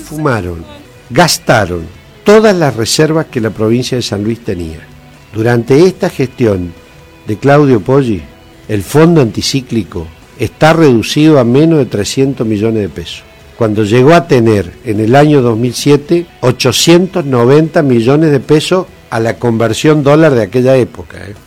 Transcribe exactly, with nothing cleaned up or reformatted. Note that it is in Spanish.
esfumaron, gastaron todas las reservas que la provincia de San Luis tenía. Durante esta gestión de Claudio Poggi, el fondo anticíclico está reducido a menos de trescientos millones de pesos, cuando llegó a tener en el año dos mil siete ochocientos noventa millones de pesos a la conversión dólar de aquella época, ¿eh?